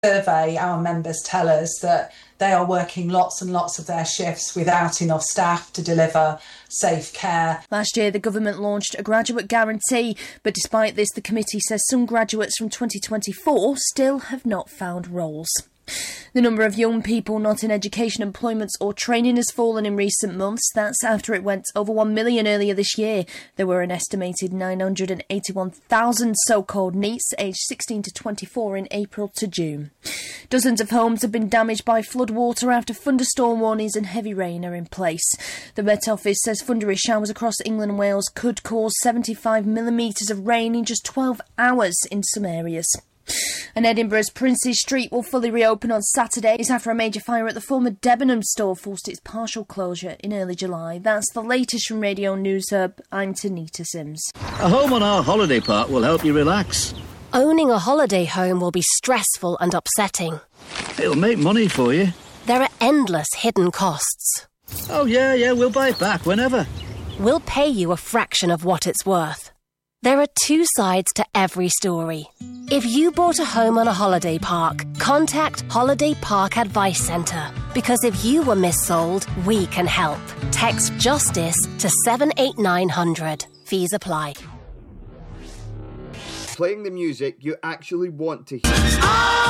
survey, our members tell us that they are working lots and lots of their shifts without enough staff to deliver safe care. Last year, the government launched a graduate guarantee, but despite this, the committee says some graduates from 2024 still have not found roles. The number of young people not in education, employment or training has fallen in recent months. That's after it went over 1 million earlier this year. There were an estimated 981,000 so-called NEETs aged 16 to 24 in April to June. Dozens of homes have been damaged by floodwater after thunderstorm warnings and heavy rain are in place. The Met Office says thundery showers across England and Wales could cause 75 millimetres of rain in just 12 hours in some areas. And Edinburgh's Princes Street will fully reopen on Saturday. It's after a major fire at the former Debenhams store forced its partial closure in early July. That's the latest from Radio News Hub. I'm Tanita Sims. A home on our holiday park will help you relax. Owning a holiday home will be stressful and upsetting. It'll make money for you. There are endless hidden costs. Oh, yeah, we'll buy it back whenever. We'll pay you a fraction of what it's worth. There are two sides to every story. If you bought a home on a holiday park, contact Holiday Park Advice Centre. Because if you were missold, we can help. Text JUSTICE to 78900. Fees apply. Playing the music you actually want to hear.